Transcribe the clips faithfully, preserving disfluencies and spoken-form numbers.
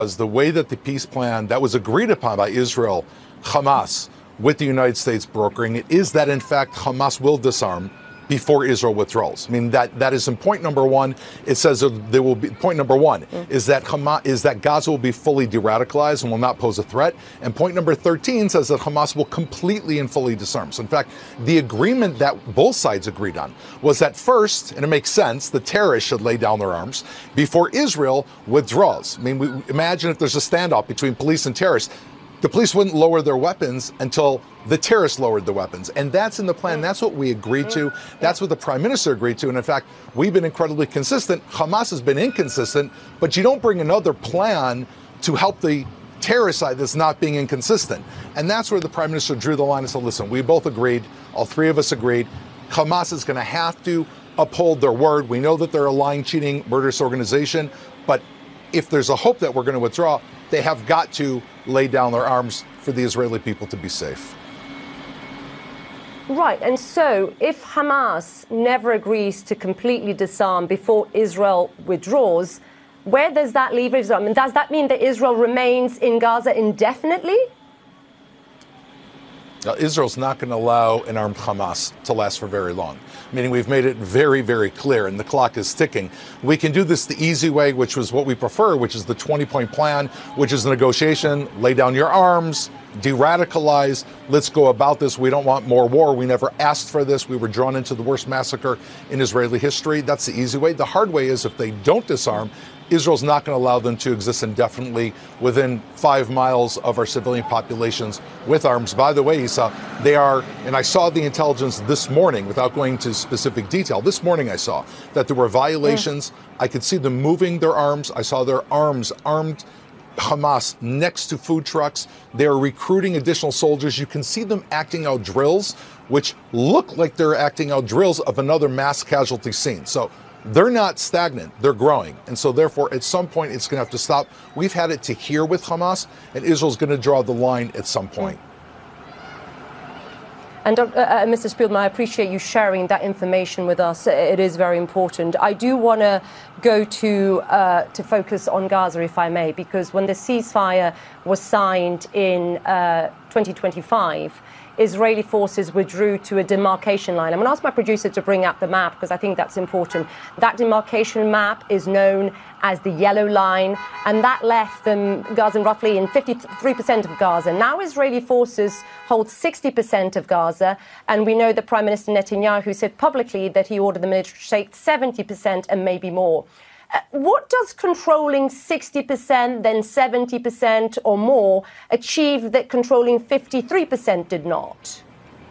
was the way that the peace plan that was agreed upon by Israel, Hamas, with the United States brokering it, is that in fact Hamas will disarm before Israel withdraws. I mean, that that is in point number one. It says there will be, point number one mm. is that Hamas, is that Gaza will be fully de-radicalized and will not pose a threat. And point number thirteen says that Hamas will completely and fully disarm. So in fact, the agreement that both sides agreed on was that first, and it makes sense, the terrorists should lay down their arms before Israel withdraws. I mean, we, imagine if there's a standoff between police and terrorists. The police wouldn't lower their weapons until the terrorists lowered the weapons. And that's in the plan. That's what we agreed to. That's what the prime minister agreed to. And in fact, we've been incredibly consistent. Hamas has been inconsistent, but you don't bring another plan to help the terrorist side that's not being inconsistent. And that's where the prime minister drew the line and said, listen, we both agreed. All three of us agreed. Hamas is going to have to uphold their word. We know that they're a lying, cheating, murderous organization. But if there's a hope that we're going to withdraw, they have got to lay down their arms for the Israeli people to be safe. Right. And so if Hamas never agrees to completely disarm before Israel withdraws, where does that leave Israel? I mean, does that mean that Israel remains in Gaza indefinitely? Now, Israel's not going to allow an armed Hamas to last for very long, meaning we've made it very, very clear, and the clock is ticking. We can do this the easy way, which was what we prefer, which is the twenty-point plan, which is the negotiation, lay down your arms, de-radicalize, let's go about this. We don't want more war. We never asked for this. We were drawn into the worst massacre in Israeli history. That's the easy way. The hard way is if they don't disarm, Israel's not going to allow them to exist indefinitely within five miles of our civilian populations with arms. By the way, Isa, they are, and I saw the intelligence this morning, without going into specific detail, this morning I saw that there were violations. Yeah. I could see them moving their arms. I saw their arms, armed Hamas next to food trucks. They're recruiting additional soldiers. You can see them acting out drills, which look like they're acting out drills of another mass casualty scene. So they're not stagnant, they're growing. And so therefore, at some point, it's going to have to stop. We've had it to here with Hamas, and Israel's going to draw the line at some point. And uh, uh, Mister Spielman, I appreciate you sharing that information with us. It is very important. I do want to go to uh, to focus on Gaza, if I may, because when the ceasefire was signed in uh, twenty twenty-five, Israeli forces withdrew to a demarcation line. I'm going to ask my producer to bring up the map because I think that's important. That demarcation map is known as the Yellow Line, and that left them, Gaza, roughly in fifty-three percent of Gaza. Now Israeli forces hold sixty percent of Gaza, and we know that Prime Minister Netanyahu said publicly that he ordered the military to take seventy percent and maybe more. Uh, what does controlling sixty percent, then seventy percent or more achieve that controlling fifty-three percent did not?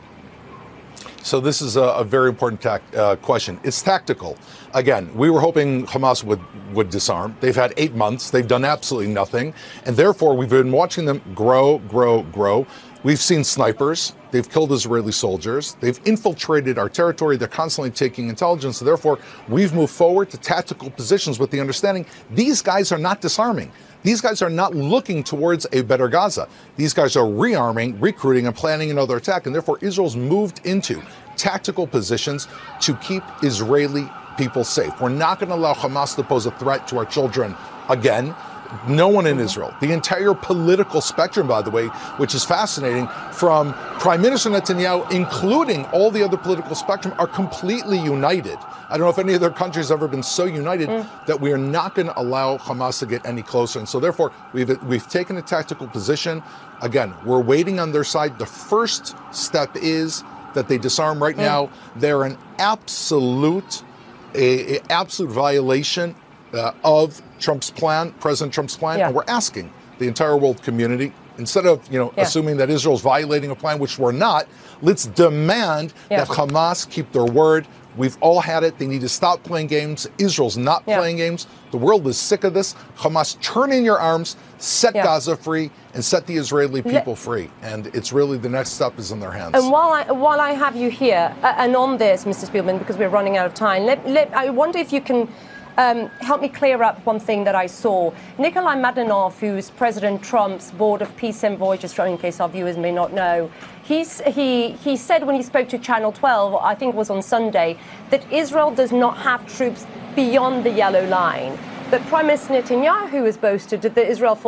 So this is a, a very important tac- uh, question. It's tactical. Again, we were hoping Hamas would, would disarm. They've had eight months. They've done absolutely nothing. And therefore, we've been watching them grow, grow, grow. We've seen snipers. They've killed Israeli soldiers. They've infiltrated our territory. They're constantly taking intelligence. So therefore, we've moved forward to tactical positions with the understanding these guys are not disarming. These guys are not looking towards a better Gaza. These guys are rearming, recruiting, and planning another attack. And therefore, Israel's moved into tactical positions to keep Israeli people safe. We're not going to allow Hamas to pose a threat to our children again. No one in Israel, the entire political spectrum, by the way, which is fascinating, from Prime Minister Netanyahu, including all the other political spectrum, are completely united. I don't know if any other country has ever been so united mm. that we are not going to allow Hamas to get any closer. And so therefore, we've we've taken a tactical position. Again, we're waiting on their side. The first step is that they disarm right mm. now. They're an absolute, a, a absolute violation Uh, of Trump's plan, President Trump's plan, yeah. and we're asking the entire world community, instead of you know yeah. assuming that Israel's violating a plan, which we're not, let's demand yeah. that Hamas keep their word. We've all had it. They need to stop playing games. Israel's not yeah. playing games. The world is sick of this. Hamas, turn in your arms, set yeah. Gaza free, and set the Israeli people Let- free. And it's really the next step is in their hands. And while I while I have you here, uh, and on this, Mister Spielman, because we're running out of time, let, let, I wonder if you can Um, help me clear up one thing that I saw. Nikolai Mladenov, who's President Trump's Board of Peace Envoy, just in case our viewers may not know, he's, he, he said when he spoke to Channel twelve, I think it was on Sunday, that Israel does not have troops beyond the Yellow Line. But Prime Minister Netanyahu has boasted that the Israel